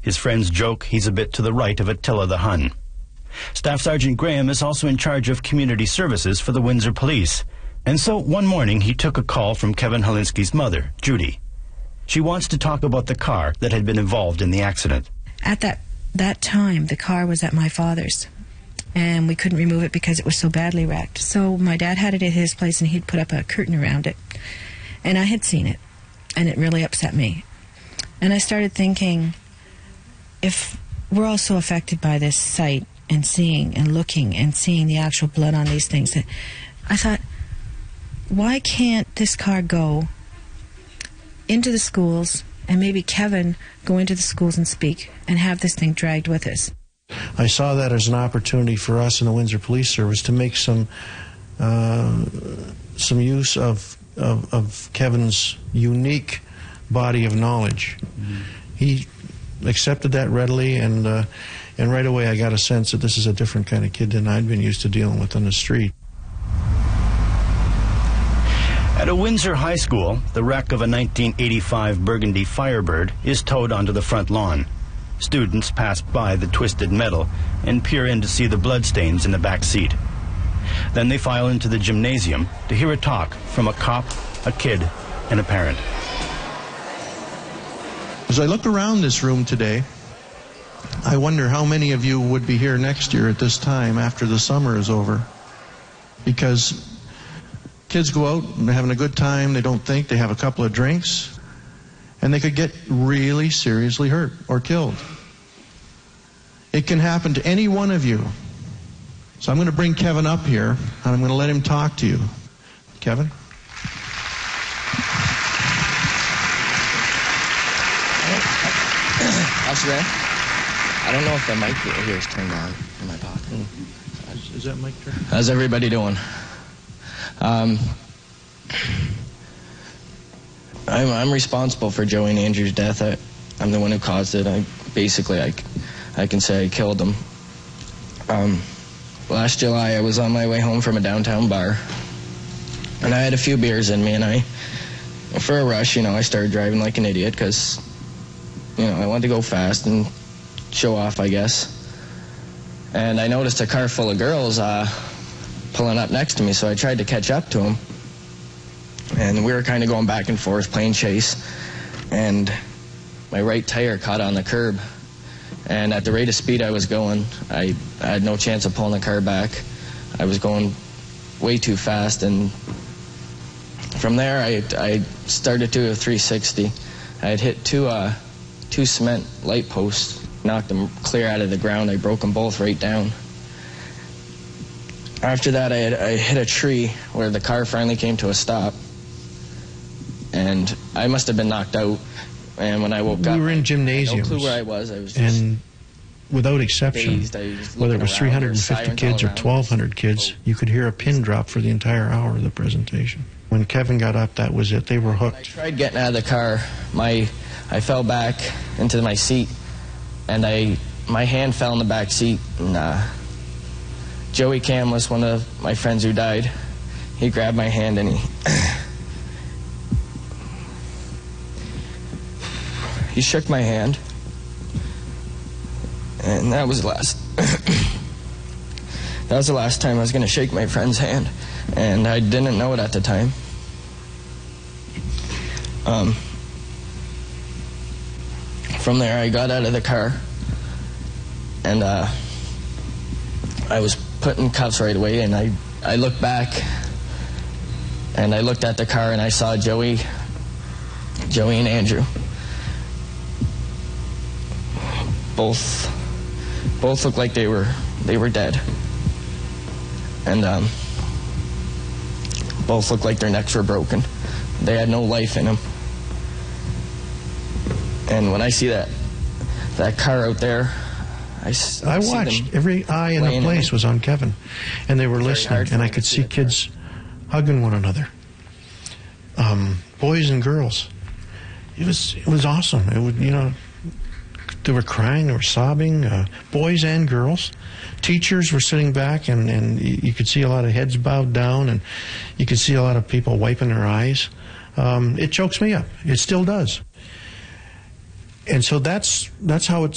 His friends joke he's a bit to the right of Attila the Hun. Staff Sergeant Graham is also in charge of community services for the Windsor Police. And so one morning he took a call from Kevin Holinsky's mother, Judy. She wants to talk about the car that had been involved in the accident. At that time, the car was at my father's, and we couldn't remove it because it was so badly wrecked. So my dad had it at his place, and he'd put up a curtain around it. And I had seen it, and it really upset me. And I started thinking, if we're all so affected by this sight and seeing and looking and seeing the actual blood on these things, that I thought, why can't this car go into the schools, and maybe Kevin go into the schools and speak and have this thing dragged with us? I saw that as an opportunity for us in the Windsor Police Service to make some use of Kevin's unique body of knowledge. Mm-hmm. He accepted that readily, and right away I got a sense that this is a different kind of kid than I'd been used to dealing with on the street. At a Windsor high school, the wreck of a 1985 Burgundy Firebird is towed onto the front lawn. Students pass by the twisted metal and peer in to see the bloodstains in the back seat. Then they file into the gymnasium to hear a talk from a cop, a kid, and a parent. As I look around this room today, I wonder how many of you would be here next year at this time after the summer is over. Because kids go out and they're having a good time, they don't think, they have a couple of drinks, and they could get really seriously hurt or killed. It can happen to any one of you. So I'm going to bring Kevin up here, and I'm going to let him talk to you. Kevin? Officer Ray, I don't know if the mic here is turned on in my pocket. Is that mic turned? How's everybody doing? I'm responsible for Joey and Andrew's death. I'm the one who caused it. I can say I killed them. Last July, I was on my way home from a downtown bar, and I had a few beers in me, and for a rush, I started driving like an idiot because, I wanted to go fast and show off, I guess. And I noticed a car full of girls pulling up next to me, so I tried to catch up to them. And we were kind of going back and forth, playing chase. And my right tire caught on the curb. And at the rate of speed I was going, I had no chance of pulling the car back. I was going way too fast. And from there, I started to a 360. I had hit two cement light posts, knocked them clear out of the ground. I broke them both right down. After that, I hit a tree where the car finally came to a stop. And I must have been knocked out. And when I woke up, we were in gymnasiums. No clue where I was. I was just and without exception, whether it was 350 kids or 1,200 kids, you could hear a pin drop for the entire hour of the presentation. When Kevin got up, that was it. They were hooked. I tried getting out of the car. I fell back into my seat, and my hand fell in the back seat. And Joey Camlis, one of my friends who died, he grabbed my hand and he shook my hand, and that was the last time I was going to shake my friend's hand, and I didn't know it at the time. From there, I got out of the car, and I was put in cuffs right away, and I looked back, and I looked at the car, and I saw Joey and Andrew. Both looked like they were dead, and both looked like their necks were broken. They had no life in them. And when I see that car out there, I watched. Every eye in the place was on Kevin, and they were listening, and I could see kids hugging one another, boys and girls. It was awesome. It would, they were crying, they were sobbing, boys and girls. Teachers were sitting back, and you could see a lot of heads bowed down, and you could see a lot of people wiping their eyes. It chokes me up. It still does. And so that's how it